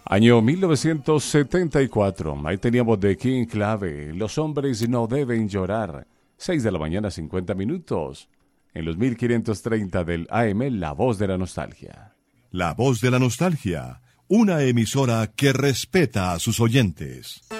Año 1974. Ahí teníamos The King Clave. Los hombres no deben llorar. 6 de la mañana, 50 minutos. En los 1530 del AM, La Voz de la Nostalgia. La Voz de la Nostalgia. Una emisora que respeta a sus oyentes.